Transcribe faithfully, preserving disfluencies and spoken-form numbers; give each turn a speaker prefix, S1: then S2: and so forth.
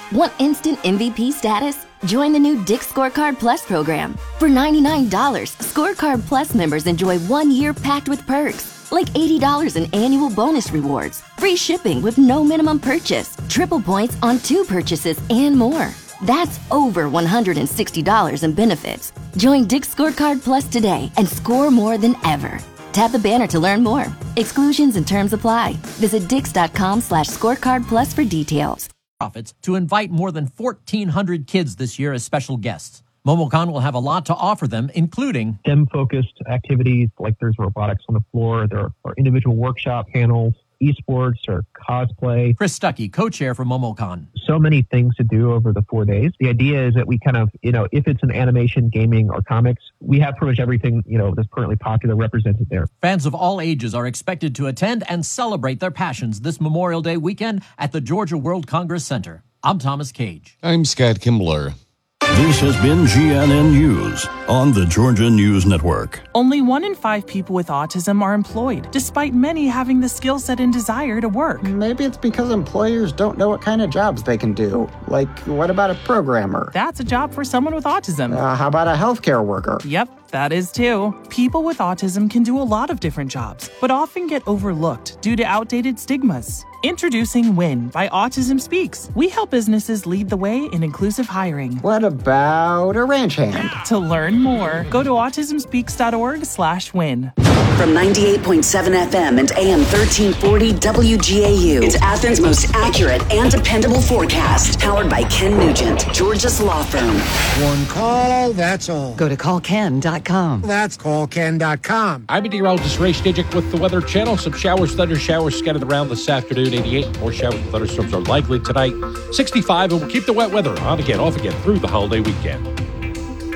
S1: Want instant M V P status? Join the new Dick's Scorecard Plus program. For ninety-nine dollars, Scorecard Plus members enjoy one year packed with perks, like eighty dollars in annual bonus rewards, free shipping with no minimum purchase, triple points on two purchases, and more. That's over one hundred sixty dollars in benefits. Join Dick's Scorecard Plus today and score more than ever. Tap the banner to learn more. Exclusions and terms apply. Visit dix.com slash scorecard plus for details.
S2: Profits to invite more than fourteen hundred kids this year as special guests. MomoCon will have a lot to offer them, including
S3: STEM-focused activities, like there's robotics on the floor, there are individual workshop panels, esports or cosplay.
S2: Chris Stuckey, co-chair for MomoCon.
S3: So many things to do over the four days. The idea is that we kind of, you know, if it's an animation, gaming, or comics, we have pretty much everything, you know, that's currently popular represented there.
S2: Fans of all ages are expected to attend and celebrate their passions this Memorial Day weekend at the Georgia World Congress Center. I'm Thomas Cage.
S4: I'm Scott Kimbler.
S5: This has been G N N News on the Georgia News Network.
S6: Only one in five people with autism are employed, despite many having the skill set and desire to work.
S7: Maybe it's because employers don't know what kind of jobs they can do. Like, what about a programmer?
S6: That's a job for someone with autism.
S7: Uh, how about a healthcare worker?
S6: Yep, that is too. People with autism can do a lot of different jobs, but often get overlooked due to outdated stigmas. Introducing WIN by Autism Speaks. We help businesses lead the way in inclusive hiring.
S7: What about a ranch hand?
S6: To learn more, go to autismspeaks.org slash win.
S8: From ninety-eight point seven F M and A M thirteen forty W G A U, it's Athens' most accurate and dependable forecast. Powered by Ken Nugent, Georgia's law firm.
S9: One call, that's all.
S10: Go to call ken dot com.
S9: That's call ken dot com.
S11: I'm meteorologist Ray Stijik with the Weather Channel. Some showers, thunder showers scattered around this afternoon. eighty-eight. More showers and thunderstorms are likely tonight. sixty-five, and we'll keep the wet weather on again, off again through the holiday weekend.